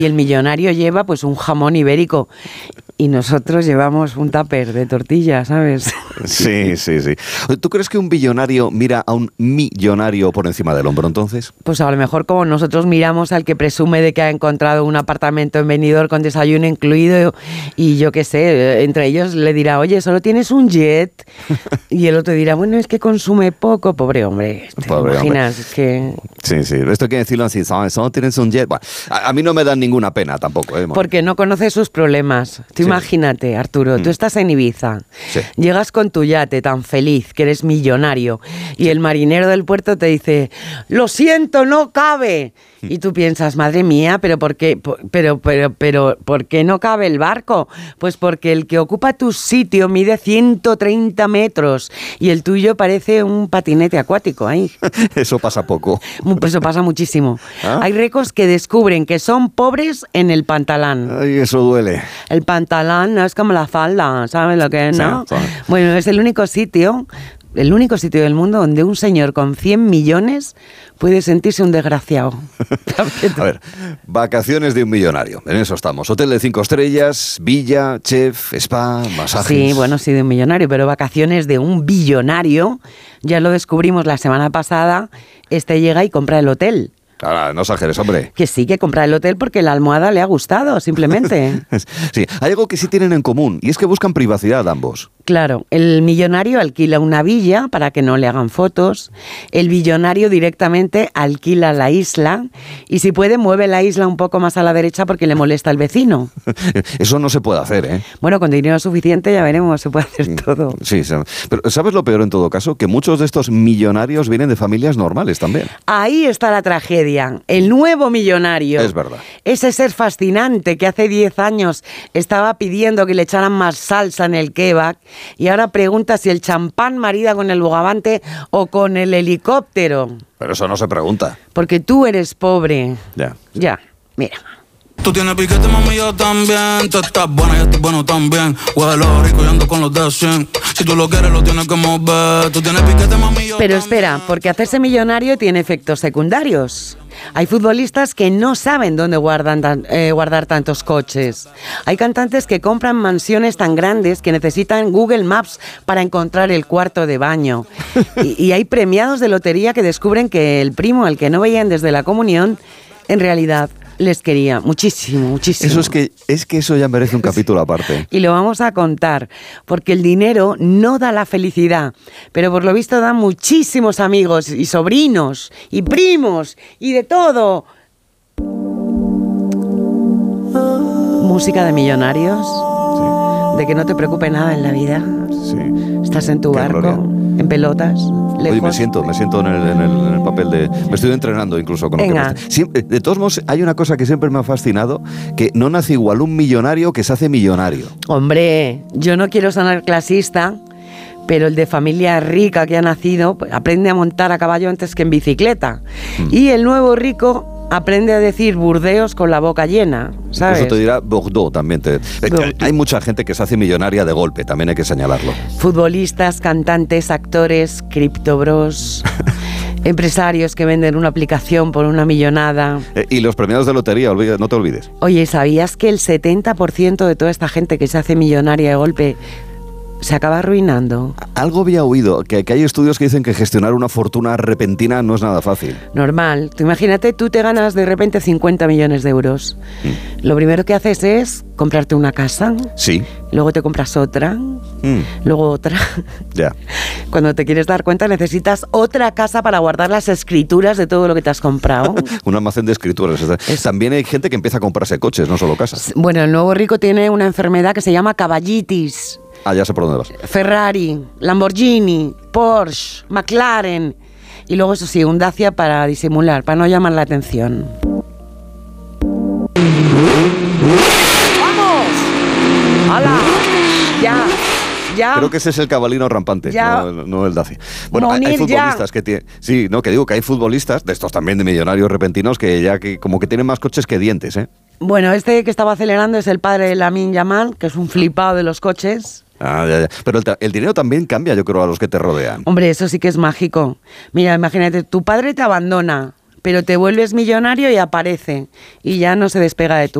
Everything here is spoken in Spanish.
Y el millonario lleva pues un jamón ibérico y nosotros llevamos un tupper de tortilla, ¿sabes? Sí. ¿Tú crees que un billonario mira a un millonario por encima del hombro entonces? Pues a lo mejor como nosotros miramos al que presume de que ha encontrado un apartamento en Benidorm con desayuno incluido y yo qué sé, entre ellos le dirá, oye, solo tienes un jet, y el otro dirá, bueno, es que consume poco, pobre hombre. ¿Te imaginas? Es que... Sí, esto hay que decirlo así, ¿sabes? Solo tienes un jet. Bueno, a mí no me dan ninguna pena tampoco, ¿eh? Porque no conoces sus problemas. Tú imagínate, Arturo, tú estás en Ibiza, llegas con tu yate tan feliz, que eres millonario, y el marinero del puerto te dice, lo siento, no cabe. Y tú piensas, madre mía, ¿pero por qué? Pero, ¿por qué no cabe el barco? Pues porque el que ocupa tu sitio mide 130 metros y el tuyo parece un patinete acuático ahí. Eso pasa poco. Eso pasa muchísimo. ¿Ah? Hay ricos que descubren que son pobres en el pantalán. Ay, eso duele. El pantalán no es como la falda, ¿sabes lo que es, no? Sí. Bueno, es el único sitio del mundo donde un señor con 100 millones puede sentirse un desgraciado. A ver, vacaciones de un millonario, en eso estamos. Hotel de 5 estrellas, villa, chef, spa, masajes... Sí, bueno, sí, de un millonario, pero vacaciones de un billonario, ya lo descubrimos la semana pasada, llega y compra el hotel. Ahora, no exageres, hombre. Que sí, que compra el hotel porque la almohada le ha gustado, simplemente. Sí, hay algo que sí tienen en común, y es que buscan privacidad ambos. Claro, el millonario alquila una villa para que no le hagan fotos, el billonario directamente alquila la isla y si puede mueve la isla un poco más a la derecha porque le molesta al vecino. Eso no se puede hacer, ¿eh? Bueno, con dinero suficiente ya veremos, se puede hacer todo. Sí, pero ¿sabes lo peor en todo caso? Que muchos de estos millonarios vienen de familias normales también. Ahí está la tragedia, el nuevo millonario. Es verdad. Ese ser fascinante que hace 10 años estaba pidiendo que le echaran más salsa en el kebab y ahora pregunta si el champán marida con el bogavante o con el helicóptero. Pero eso no se pregunta. Porque tú eres pobre. Ya, mira. Tú tienes piquete, mami, yo también. Tú estás buena, yo estoy bueno también. Huele rico, yo ando con los de 100. Si tú lo quieres, lo tienes que mover. Tú tienes piquete, mami, yo Pero también. espera, porque hacerse millonario tiene efectos secundarios. Hay futbolistas que no saben dónde guardar tantos coches. Hay cantantes que compran mansiones tan grandes que necesitan Google Maps para encontrar el cuarto de baño. Y hay premiados de lotería que descubren que el primo al que no veían desde la comunión, en realidad les quería muchísimo. Eso es que eso ya merece un capítulo aparte. Y lo vamos a contar, porque el dinero no da la felicidad, pero por lo visto da muchísimos amigos y sobrinos y primos y de todo. Música de millonarios, de que no te preocupe nada en la vida. Sí. Estás en tu barco, gloria. en pelotas, lejos. Oye, me siento en el papel de... Me estoy entrenando incluso con Venga. lo que siempre, de todos modos, hay una cosa que siempre me ha fascinado, que no nace igual un millonario que se hace millonario. Hombre, yo no quiero sonar clasista, pero el de familia rica que ha nacido aprende a montar a caballo antes que en bicicleta. Y el nuevo rico aprende a decir Burdeos con la boca llena, ¿sabes? Eso te dirá Bordeaux también. Hay mucha gente que se hace millonaria de golpe, también hay que señalarlo. Futbolistas, cantantes, actores, criptobros, empresarios que venden una aplicación por una millonada. Y los premiados de lotería, no te olvides. Oye, ¿sabías que el 70% de toda esta gente que se hace millonaria de golpe se acaba arruinando? Algo había oído, que hay estudios que dicen que gestionar una fortuna repentina no es nada fácil. Normal. Tú imagínate, tú te ganas de repente 50 millones de euros. Lo primero que haces es comprarte una casa. Sí. Luego te compras otra. Luego otra. Ya. Cuando te quieres dar cuenta necesitas otra casa para guardar las escrituras de todo lo que te has comprado. Un almacén de escrituras. También hay gente que empieza a comprarse coches, no solo casas. Bueno, el nuevo rico tiene una enfermedad que se llama caballitis. Ah, ya sé por dónde vas. Ferrari, Lamborghini, Porsche, McLaren y luego eso sí, un Dacia para disimular, para no llamar la atención. ¡Vamos! ¡Hala! Ya. Creo que ese es el cabalino rampante, no el Dacia. Bueno, hay futbolistas que tienen... Sí, no, que digo que hay futbolistas, de estos también de millonarios repentinos, que como que tienen más coches que dientes, ¿eh? Bueno, este que estaba acelerando es el padre de Lamine Yamal, que es un flipado de los coches. Ah, ya. Pero el dinero también cambia, yo creo, a los que te rodean. Hombre, eso sí que es mágico. Mira, imagínate, tu padre te abandona, pero te vuelves millonario y aparece y ya no se despega de tu